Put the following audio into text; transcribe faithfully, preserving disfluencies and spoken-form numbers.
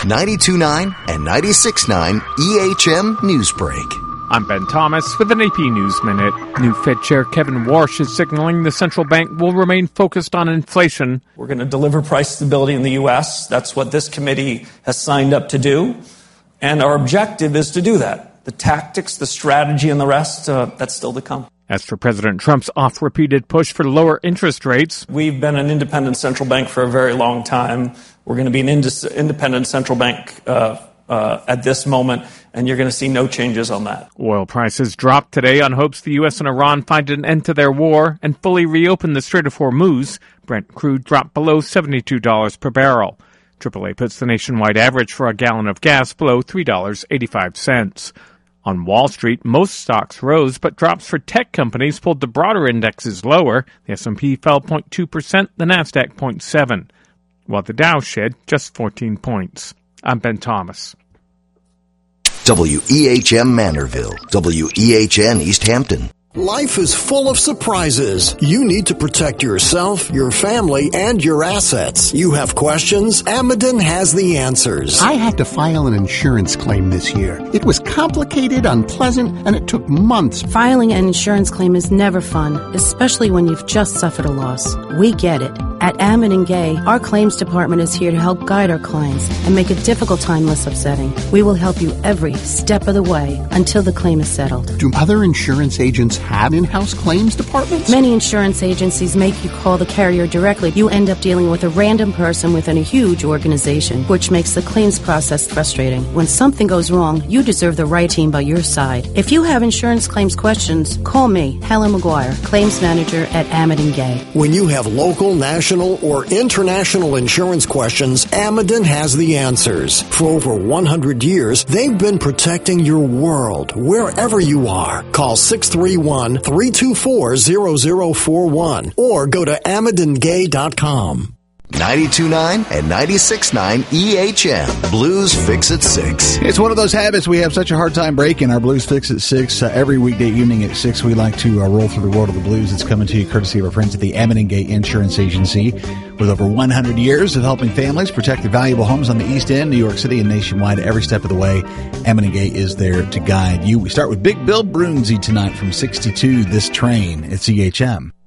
ninety-two point nine and ninety-six point nine E H M Newsbreak. I'm Ben Thomas with an A P News Minute. New Fed Chair Kevin Warsh is signaling the central bank will remain focused on inflation. We're going to deliver price stability in the U S. That's what this committee has signed up to do. And our objective is to do that. The tactics, the strategy, and the rest, uh, that's still to come. As for President Trump's oft-repeated push for lower interest rates, we've been an independent central bank for a very long time. We're going to be an ind- independent central bank uh, uh, at this moment, and you're going to see no changes on that. Oil prices dropped today on hopes the U S and Iran find an end to their war and fully reopen the Strait of Hormuz. Brent crude dropped below seventy-two dollars per barrel. triple A puts the nationwide average for a gallon of gas below three dollars and eighty-five cents. On Wall Street, most stocks rose, but drops for tech companies pulled the broader indexes lower. The S and P fell zero point two percent, the NASDAQ zero point seven, while the Dow shed just fourteen points. I'm Ben Thomas. W E H M Manorville, W E H N East Hampton. Life is full of surprises. You need to protect yourself, your family, and your assets. You have questions? Ameden has the answers. I had to file an insurance claim this year. It was complicated, unpleasant, and it took months. Filing an insurance claim is never fun, especially when you've just suffered a loss. We get it. At Ameden Gay, our claims department is here to help guide our clients and make a difficult time less upsetting. We will help you every step of the way until the claim is settled. Do other insurance agents have in-house claims departments? Many insurance agencies make you call the carrier directly. You end up dealing with a random person within a huge organization, which makes the claims process frustrating. When something goes wrong, you deserve the right team by your side. If you have insurance claims questions, call me, Helen McGuire, claims manager at Ameden Gay. When you have local, national, or international insurance questions, Ameden has the answers. For over one hundred years, they've been protecting your world, wherever you are. Call six three one, three two four, zero zero four one or go to ameden gay dot com. ninety-two point nine and ninety-six point nine E H M. Blues Fix at six. It's one of those habits we have such a hard time breaking. Our Blues Fix at six. Uh, every weekday evening at six, we like to uh, roll through the world of the blues. It's coming to you courtesy of our friends at the Ameden Gay Insurance Agency. With over one hundred years of helping families protect their valuable homes on the East End, New York City, and nationwide every step of the way, Ameden Gay is there to guide you. We start with Big Bill Brunzi tonight from sixty-two, This Train. It's E H M.